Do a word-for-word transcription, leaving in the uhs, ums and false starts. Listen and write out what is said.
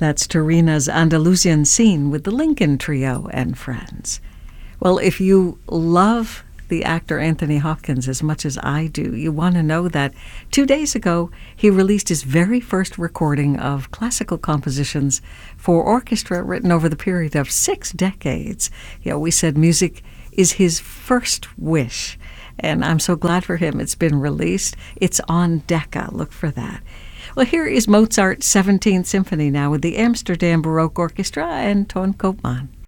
That's Torina's Andalusian Scene with the Lincoln Trio and Friends. Well, if you love the actor Anthony Hopkins as much as I do, you want to know that two days ago he released his very first recording of classical compositions for orchestra written over the period of six decades. You know, we said music is his first wish, and I'm so glad for him it's been released. It's on Decca. Look for that. Well, here is Mozart's seventeenth Symphony now with the Amsterdam Baroque Orchestra and Ton Koopman.